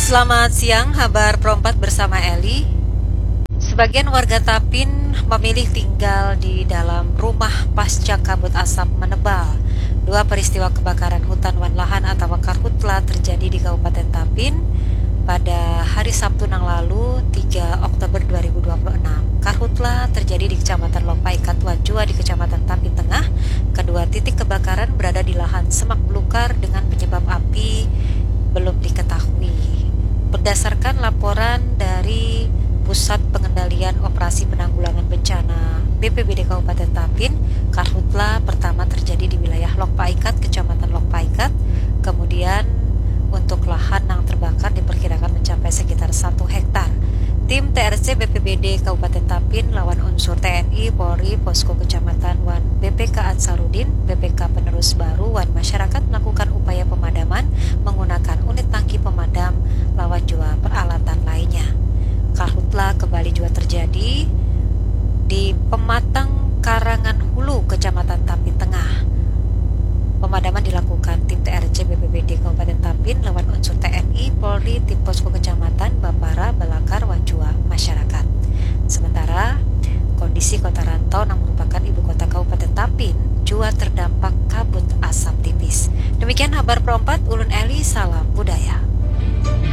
Selamat siang, Habar Perempat bersama Eli. Sebagian warga Tapin memilih tinggal di dalam rumah pasca kabut asap menebal. Dua peristiwa kebakaran hutan wan lahan atau karhutla terjadi di Kabupaten Tapin pada hari Sabtu nang lalu 3 Oktober 2026. Karhutla terjadi di Kecamatan Lompaikat Wanjua di Kecamatan Tapin Tengah. Kedua titik kebakaran berada di lahan semak belukar dengan penyebab api belum diketahui. Berdasarkan laporan dari Pusat Pengendalian Operasi Penanggulangan Bencana BPBD Kabupaten Tapin, karhutla pertama terjadi di wilayah Lokpaikat, Kecamatan Lokpaikat. Kemudian untuk lahan yang terbakar diperkirakan mencapai sekitar 1 hektar. Tim TRC BPBD Kabupaten Tapin lawan unsur TNI, Polri, Posko Kecamatan wan BPK Ansarudin, BPK Penerus Baru wan masyarakat melakukan upaya pemadaman menggunakan unit tangki pemadam lawan jua peralatan lainnya. Karhutla kembali juga terjadi di Pematang Karangan Hulu, Kecamatan Tapin Tengah. Pemadaman dilakukan tim TRC BPBD Kabupaten Tapin lawan unsur TNI, Polri, tim Posko Kecamatan, Bapara, Belakar, Wanjua, masyarakat. Sementara kondisi Kota Rantau yang merupakan ibu kota Kabupaten Tapin juga terdampak kabut asap tipis. Demikian Habar Perempat, Ulun Eli, salam budaya.